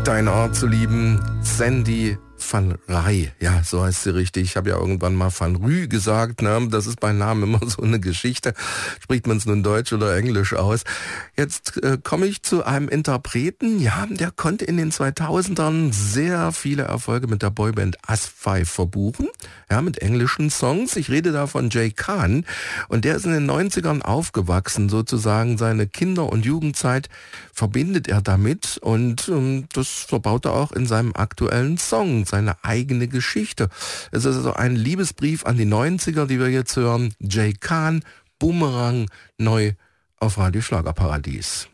Deine Art zu lieben, Sandy van Rij. Ja, so heißt sie richtig. Ich habe ja irgendwann mal van Rü gesagt. Ne? Das ist bei Namen immer so eine Geschichte. Spricht man es nun Deutsch oder Englisch aus? Jetzt komme ich zu einem Interpreten. Ja, der konnte in den 2000ern sehr viele Erfolge mit der Boyband As 5 verbuchen. Ja, mit englischen Songs. Ich rede da von Jay Khan. Und der ist in den 90ern aufgewachsen. Sozusagen seine Kinder- und Jugendzeit verbindet er damit. Und das verbaut er auch in seinem aktuellen Song. Seine eigene Geschichte. Es ist also ein Liebesbrief an die 90er, die wir jetzt hören. Jay Khan, Boomerang, neu auf Radio Schlagerparadies.